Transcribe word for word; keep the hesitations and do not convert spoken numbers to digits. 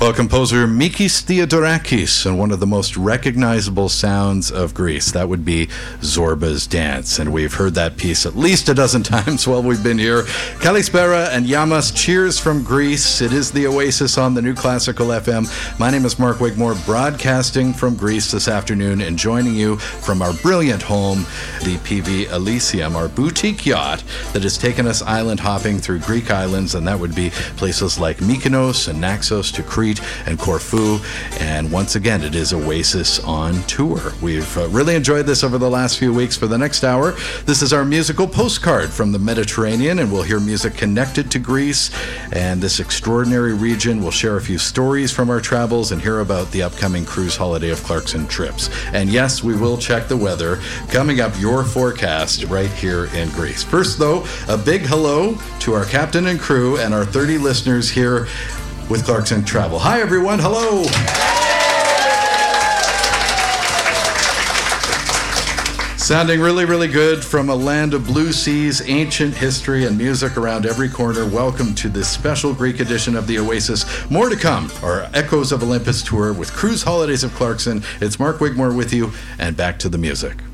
Well, composer Mikis Theodorakis, and one of the most recognizable sounds of Greece, that would be Zorba's Dance. And we've heard that piece at least a dozen times while we've been here. Kalispera and Yamas, cheers from Greece. It is the Oasis on the New Classical F M. My name is Mark Wigmore, broadcasting from Greece this afternoon and joining you from our brilliant home, the P V Elysium, our boutique yacht that has taken us island hopping through Greek islands, and that would be places like Mykonos and Naxos to Crete and Corfu. And once again, it is Oasis on tour. We've uh, really enjoyed this over the last few weeks. For the next hour, this is our musical postcard from the Mediterranean, and we'll hear music connected to Greece and this extraordinary region. We'll share a few stories from our travels and hear about the upcoming cruise holiday of Clarkson Trips. And yes, we will check the weather. Coming up, your forecast right here in Greece. First, though, a big hello to our captain and crew and our thirty listeners here with Clarkson Travel. Hi, everyone. Hello. Sounding really, really good from a land of blue seas, ancient history, and music around every corner. Welcome to this special Greek edition of the Oasis. More to come, our Echoes of Olympus tour with Cruise Holidays of Clarkson. It's Mark Wigmore with you, and back to the music.